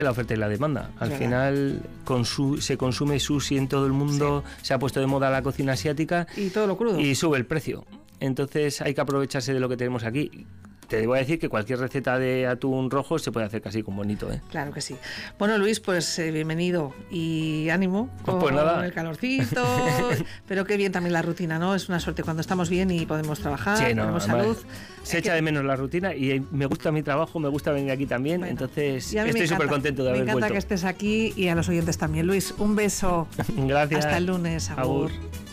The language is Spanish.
la oferta y la demanda. Al final se consume sushi en todo el mundo, sí. Se ha puesto de moda la cocina asiática y todo lo crudo. Y sube el precio. Entonces hay que aprovecharse de lo que tenemos aquí. Te voy a decir que cualquier receta de atún rojo se puede hacer casi con bonito, ¿eh? Claro que sí. Bueno, Luis, pues bienvenido y ánimo con el calorcito. Pero qué bien también la rutina, ¿no? Es una suerte cuando estamos bien y podemos trabajar, tenemos salud. Se echa de menos la rutina y me gusta mi trabajo, me gusta venir aquí también. Bueno, entonces estoy súper contento de haber vuelto. Me encanta que estés aquí y a los oyentes también. Luis, un beso. Gracias. Hasta el lunes. Agur.